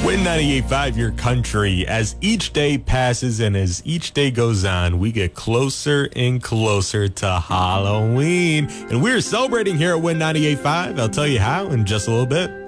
Win 98.5 your country. As each day passes and as each day goes on, we get closer and closer to Halloween. And we're celebrating here at Win 98.5. I'll tell you how in just a little bit.